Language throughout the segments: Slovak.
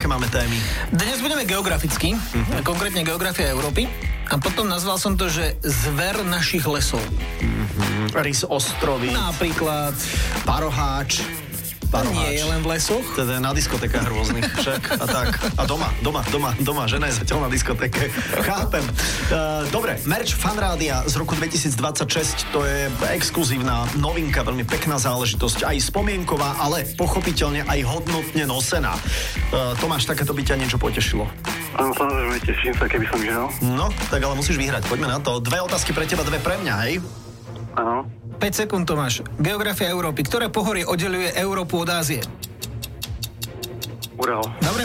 aké máme témy? Dnes budeme geograficky, konkrétne geografia Európy. A potom nazval som to, že zver našich lesov. Rys ostrovy. Napríklad paroháč. Nie je len v lesoch. Teda na diskotekách rôznych však. A tak. A doma. Žena je zatiaľ na diskotéke. Chápem. Dobre, merch Fanrádia z roku 2026, to je exkluzívna novinka, veľmi pekná záležitosť, aj spomienková, ale pochopiteľne aj hodnotne nosená. Tomáš, takéto by ťa niečo potešilo? Áno, samozrejme, teším sa, keby som vyhral. No, tak ale musíš vyhrať. Poďme na to. 2 otázky pre teba, 2 pre mňa, hej? Áno. 5 sekúnd, Tomáš. Geografia Európy. Ktoré pohorie oddeľuje Európu od Ázie? Ural. Dobre?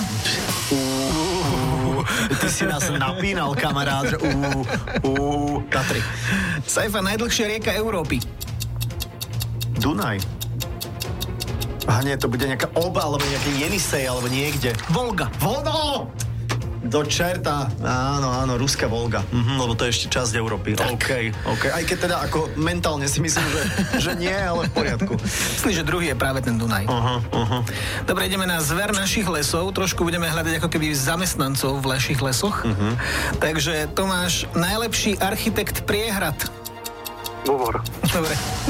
Ty si nás napínal, kamarát, že Tatry. Saifa, najdlhšia rieka Európy. Dunaj. A nie, to bude nejaká Oba, alebo nejaký Jenisej, alebo niekde. Volga. Volga! Do čerta. Áno, ruská Volga. Lebo to je ešte časť Európy. OK. Aj keď teda ako mentálne si myslím, že nie, ale v poriadku. Myslím, že druhý je práve ten Dunaj. Dobre, ideme na zver našich lesov. Trošku budeme hľadať ako keby zamestnancov v našich lesoch. Takže Tomáš, najlepší architekt priehrad. Bubor. Dobre.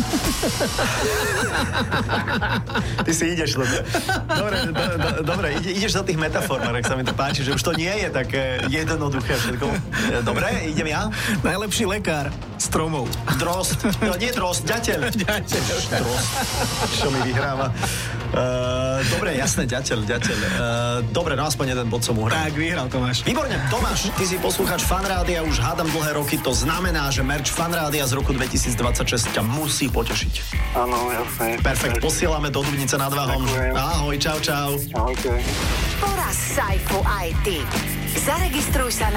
Ty si ideš, dobre, ideš do tých metafor, Marek, sa mi to páči, že už to nie je také jednoduché všetko. Dobre, idem ja? Najlepší lekár stromov. Drozd. No, nie drozd, ďateľ. Drozd. Čo mi vyhráva. Dobre, jasné, ďateľ. Dobre, no aspoň jeden bod som uhral. Tak, vyhral Tomáš. Výborne, Tomáš, ty si poslucháč Fanrádia, už hádam dlhé roky, to znamená, že merch Fanrádia z roku 2026 ťa musí potešiť. Áno, jasné. Perfekt, posielame do Dubnice nad Váhom. Ďakujem. Ahoj, čau. Ahojte. Poraz Saifu aj ty. Zaregistruj sa